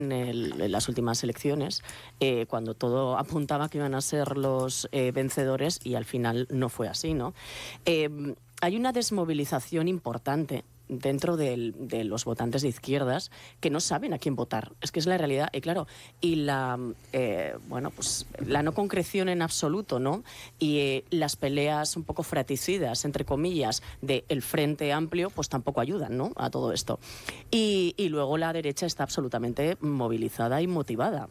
en las últimas elecciones, cuando todo apuntaba que iban a ser los vencedores, y al final no fue así, ¿no? Hay una desmovilización importante dentro de los votantes de izquierdas que no saben a quién votar. Es que es la realidad. Y claro, y la no concreción en absoluto, ¿no? Y las peleas un poco fratricidas, entre comillas, del Frente Amplio, pues tampoco ayudan, ¿no?, a todo esto. Y luego la derecha está absolutamente movilizada y motivada.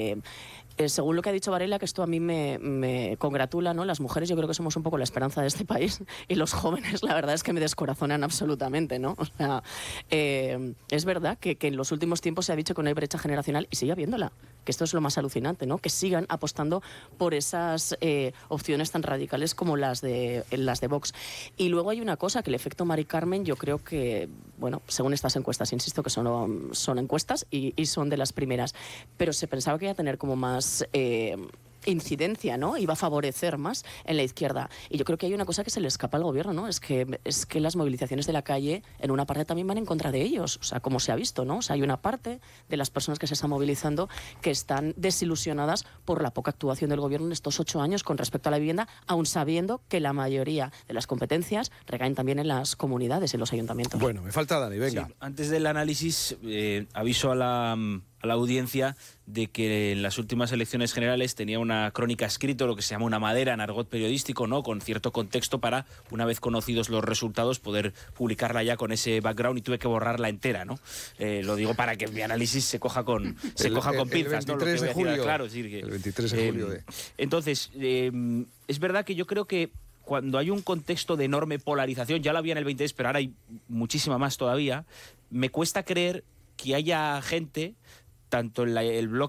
Según lo que ha dicho Varela, que esto a mí me congratula, ¿no? Las mujeres, yo creo que somos un poco la esperanza de este país, y los jóvenes, la verdad es que me descorazonan absolutamente, ¿no? O sea, es verdad que en los últimos tiempos se ha dicho que no hay brecha generacional, y sigue habiéndola, que esto es lo más alucinante, ¿no? Que sigan apostando por esas opciones tan radicales como las de Vox. Y luego hay una cosa, que el efecto Mari Carmen, yo creo que, bueno, según estas encuestas, insisto que son encuestas y son de las primeras, pero se pensaba que iba a tener como más incidencia, ¿no? Iba a favorecer más en la izquierda. Y yo creo que hay una cosa que se le escapa al gobierno, ¿no? Es que las movilizaciones de la calle, en una parte también van en contra de ellos. O sea, como se ha visto, ¿no? O sea, hay una parte de las personas que se están movilizando que están desilusionadas por la poca actuación del gobierno en estos 8 años con respecto a la vivienda, aun sabiendo que la mayoría de las competencias recaen también en las comunidades y en los ayuntamientos. Bueno, me falta Dani, venga. Sí, antes del análisis, aviso a la audiencia de que en las últimas elecciones generales tenía una crónica escrita, lo que se llama una madera en argot periodístico, ¿no?, con cierto contexto para, una vez conocidos los resultados, poder publicarla ya con ese background, y tuve que borrarla entera, ¿no? Lo digo para que mi análisis se coja con pinzas, ¿no? El 23 de julio. Claro, sí, El 23 de julio. Entonces, es verdad que yo creo que cuando hay un contexto de enorme polarización, ya la había en el 23, pero ahora hay muchísima más todavía, me cuesta creer que haya gente, tanto en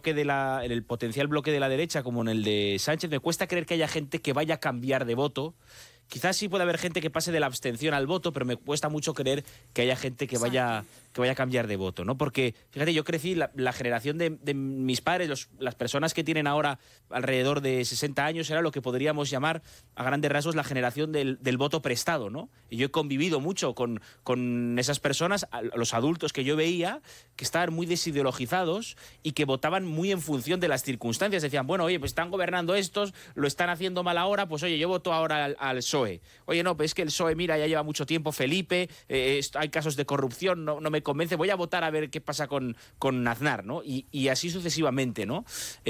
el potencial bloque de la derecha como en el de Sánchez, me cuesta creer que haya gente que vaya a cambiar de voto. Quizás sí puede haber gente que pase de la abstención al voto, pero me cuesta mucho creer que haya gente que vaya a cambiar de voto, ¿no? Porque, fíjate, yo crecí, la generación de mis padres, las personas que tienen ahora alrededor de 60 años, era lo que podríamos llamar, a grandes rasgos, la generación del voto prestado, ¿no? Y yo he convivido mucho con esas personas, los adultos que yo veía, que estaban muy desideologizados y que votaban muy en función de las circunstancias. Decían, bueno, oye, pues están gobernando estos, lo están haciendo mal ahora, pues oye, yo voto ahora al PSOE. Oye, no, pues es que el PSOE, mira, ya lleva mucho tiempo, Felipe, hay casos de corrupción, no me convence, voy a votar a ver qué pasa con Aznar, ¿no? Y así sucesivamente, ¿no?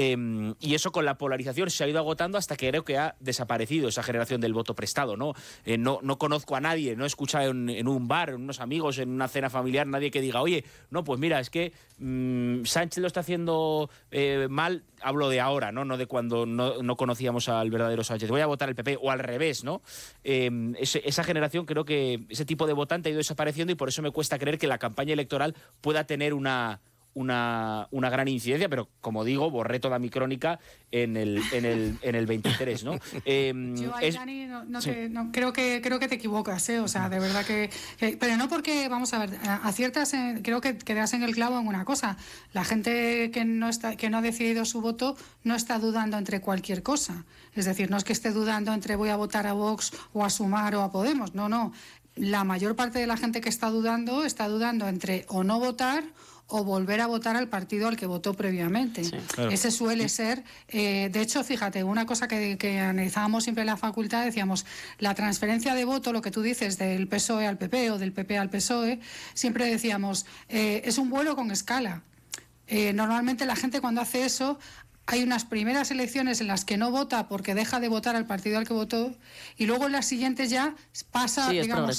Y eso, con la polarización, se ha ido agotando hasta que creo que ha desaparecido esa generación del voto prestado, ¿no? No conozco a nadie, no he escuchado en un bar, en unos amigos, en una cena familiar, nadie que diga, oye, no, pues mira, es que Sánchez lo está haciendo mal. Hablo de ahora, no de cuando no conocíamos al verdadero Sánchez. Voy a votar al PP, o al revés, ¿no? Esa generación, creo que ese tipo de votante ha ido desapareciendo, y por eso me cuesta creer que la campaña electoral pueda tener una gran incidencia, pero como digo, borré toda mi crónica en el 23, ¿no? Yo ahí, Dani, creo que te equivocas, ¿eh? O sea, de verdad que pero no, porque, vamos a ver, aciertas, creo que das en el clavo en una cosa. La gente que no ha decidido su voto no está dudando entre cualquier cosa. Es decir, no es que esté dudando entre voy a votar a Vox o a Sumar o a Podemos. No. La mayor parte de la gente que está dudando entre o no votar o volver a votar al partido al que votó previamente. Sí, claro. Ese suele ser, de hecho, fíjate, una cosa que analizábamos siempre en la facultad, decíamos, la transferencia de voto, lo que tú dices, del PSOE al PP o del PP al PSOE, siempre decíamos, es un vuelo con escala. Normalmente la gente, cuando hace eso, hay unas primeras elecciones en las que no vota porque deja de votar al partido al que votó, y luego en las siguientes ya pasa, sí, digamos,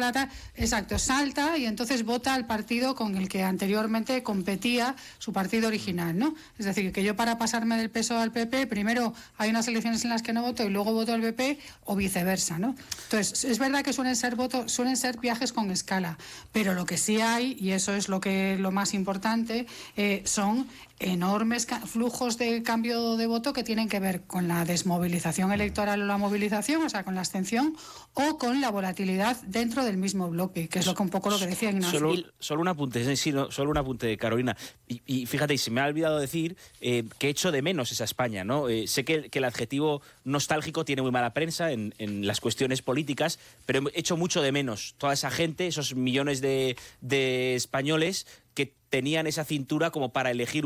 salta y entonces vota al partido con el que anteriormente competía su partido original, ¿no? Es decir, que yo, para pasarme del PSOE al PP, primero hay unas elecciones en las que no voto y luego voto al PP, o viceversa, ¿no? Entonces, es verdad que suelen ser viajes con escala, pero lo que sí hay, y eso es lo más importante, son enormes flujos de cambio de voto que tienen que ver con la desmovilización electoral o la movilización, o sea, con la abstención, o con la volatilidad dentro del mismo bloque, que es un poco lo que decía Ignacio. Solo un apunte, Carolina. Y fíjate, y se me ha olvidado decir que echo de menos esa España, ¿no? Sé que el adjetivo nostálgico tiene muy mala prensa en las cuestiones políticas, pero echo mucho de menos toda esa gente, esos millones de españoles que tenían esa cintura como para elegir